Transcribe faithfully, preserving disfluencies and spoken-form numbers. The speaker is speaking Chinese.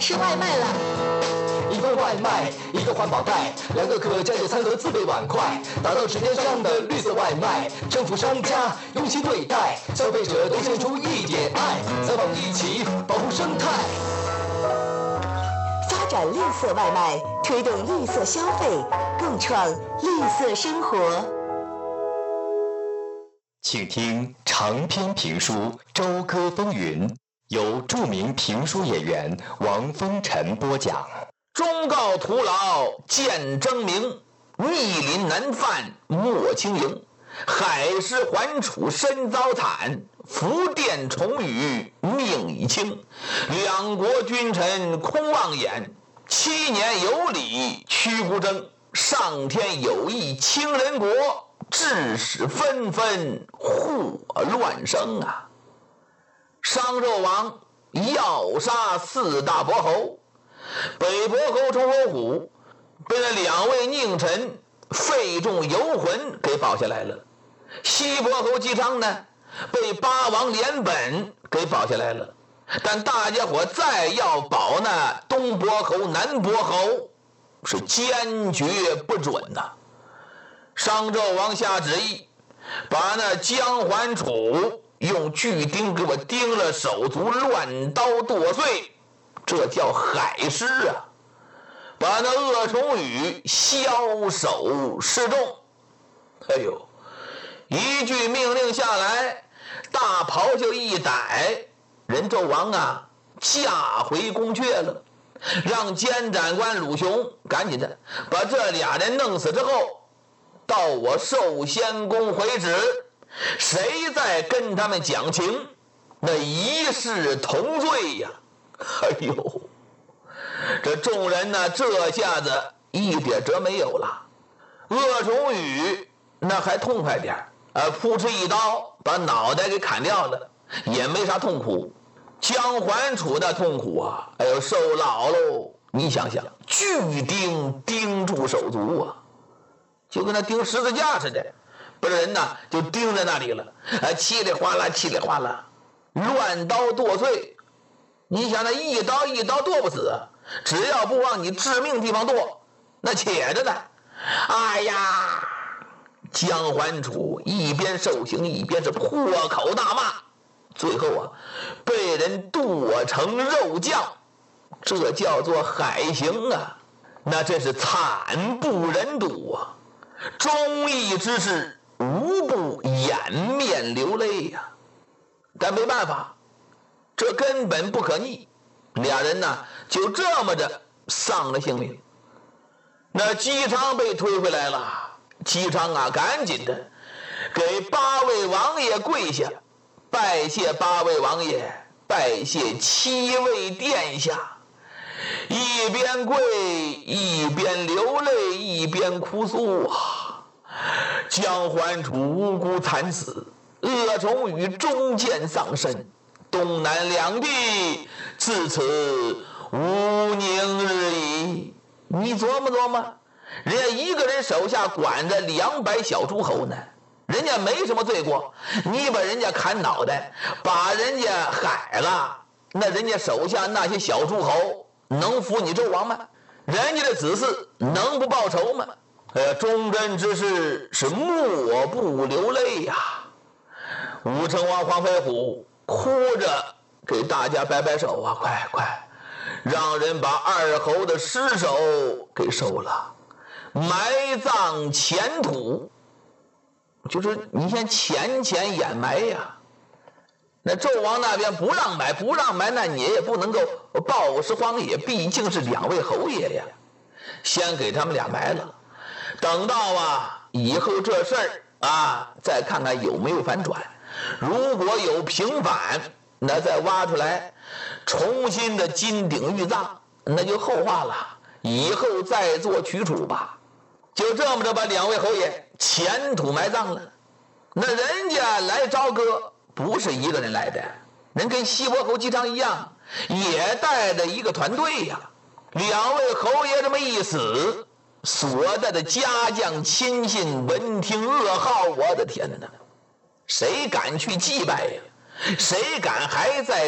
吃外卖了。 一份外卖，一个环保袋，两个可加热餐和自备碗筷，打到纸面上的绿色外卖，政府商家用心对待，消费者都献出一点爱，咱们一起保护生态。 发展绿色外卖，推动绿色消费，共创绿色生活。 请听长篇评书《朝歌风云》，由著名评书演员王风尘播讲。 忠告徒劳见争明，逆鳞难犯莫轻盈。海师环楚身遭惨，福殿重羽命已轻。两国君臣空望眼，七年有理屈孤征。上天有意清人国，致使纷纷祸乱生啊！商纣王要杀四大伯侯，北伯侯崇侯虎被那两位佞臣费仲游魂给保下来了，西伯侯姬昌呢被八王连本给保下来了，但大家伙再要保那东伯侯南伯侯是坚决不准呐、啊。商纣王下旨意，把那姜桓楚用锯钉给我钉了手足，乱刀剁碎，这叫海师啊！把那鄂崇宇枭首示众。哎呦，一句命令下来，大袍就一逮，人纣王啊驾回宫阙了，让监斩官鲁雄赶紧的把这俩人弄死之后，到我寿仙宫回旨，谁再跟他们讲情，那一视同罪呀！哎呦，这众人呢，这下子一点辙没有了。鄂崇宇那还痛快点，呃，扑哧一刀把脑袋给砍掉了，也没啥痛苦。姜桓楚的痛苦啊，哎呦，受老喽！你想想，锯钉钉住手足啊，就跟那钉十字架似的，把人呢就钉在那里了，啊，稀里哗啦，稀里哗啦，乱刀剁碎。你想那一刀一刀剁不死，只要不往你致命地方剁，那且着呢。哎呀，姜桓楚一边受刑一边是破口大骂，最后啊被人剁成肉酱，这叫做海刑啊，那真是惨不忍睹啊！忠义之士无不掩面流泪呀、啊。但没办法，这根本不可逆，俩人呢就这么着丧了性命。那姬昌被推回来了，姬昌啊赶紧的给八位王爷跪下，拜谢八位王爷，拜谢七位殿下。一边跪一边流泪一边哭诉啊！姜桓楚无辜惨死，鄂崇宇中箭丧身，东南两地自此无宁日矣。你琢磨琢磨，人家一个人手下管着两百小诸侯呢，人家没什么罪过，你把人家砍脑袋，把人家害了，那人家手下那些小诸侯能服你纣王吗？人家的子嗣能不报仇吗？呃，忠贞之士是莫不流泪呀、啊。武成王黄飞虎哭着给大家摆摆手啊，快快，让人把二侯的尸首给收了，埋葬前土，就是你先浅浅掩埋呀。那纣王那边不让埋，不让埋，那你也不能够暴尸荒野，毕竟是两位侯爷呀。先给他们俩埋了，等到啊以后这事儿啊，再看看有没有反转。如果有平反，那再挖出来，重新的金鼎玉葬，那就后话了，以后再做取处吧。就这么着把两位侯爷前土埋葬了。那人家来朝歌不是一个人来的，人跟西伯侯姬昌一样，也带着一个团队呀、啊。两位侯爷这么一死，所在的家将亲信闻听噩耗，我的天哪，谁敢去祭拜呀？谁敢还在